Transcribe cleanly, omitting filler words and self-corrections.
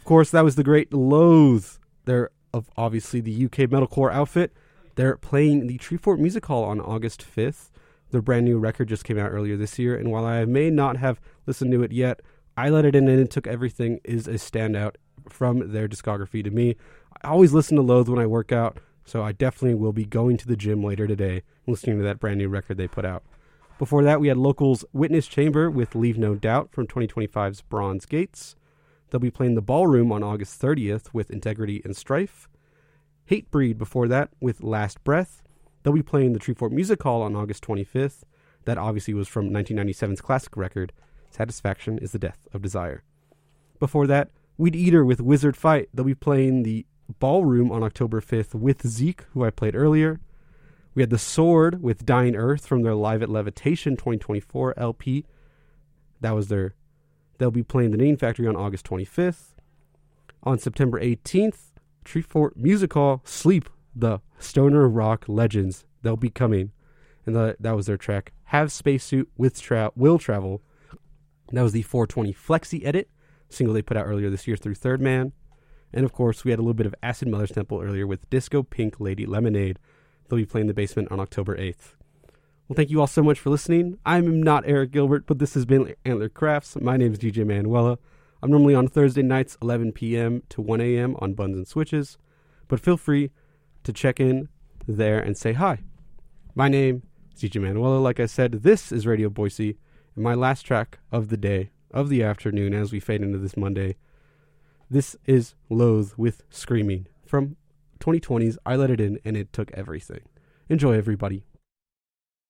Of course, that was the great Loathe. They're obviously the UK metalcore outfit. They're playing the Treefort Music Hall on August 5th. Their brand new record just came out earlier this year, and while I may not have listened to it yet, I Let It In and It Took Everything is a standout from their discography to me. I always listen to Loathe when I work out, so I definitely will be going to the gym later today listening to that brand new record they put out. Before that, we had Locals' Witness Chamber with Leave No Doubt from 2025's Bronze Gates. They'll be playing the Ballroom on August 30th with Integrity and Strife. Hatebreed before that with Last Breath. They'll be playing the Treefort Music Hall on August 25th. That obviously was from 1997's classic record, Satisfaction is the Death of Desire. Before that, Weed Eater with Wizard Fight. They'll be playing the Ballroom on October 5th with Zeke, who I played earlier. We had The Sword with Dying Earth from their Live at Levitation 2024 LP. They'll be playing the Name Factory on August 25th. On September 18th, Treefort Music Hall, Sleep, the Stoner Rock Legends. They'll be coming. And that was their track, Have Spacesuit with Will Travel. That was the 420 Flexi edit, single they put out earlier this year through Third Man. And of course, we had a little bit of Acid Mother's Temple earlier with Disco Pink Lady Lemonade. They'll be playing the Basement on October 8th. Well, thank you all so much for listening. I'm not Eric Gilbert, but this has been Antler Crafts. My name is DJ Manuela. I'm normally on Thursday nights, 11 p.m. to 1 a.m. on Buns and Switches, but feel free to check in there and say hi. My name is DJ Manuela. Like I said, this is Radio Boise, and my last track of the day, of the afternoon, as we fade into this Monday. This is Loathe with Screaming from 2020's I Let It In and It Took Everything. Enjoy, everybody.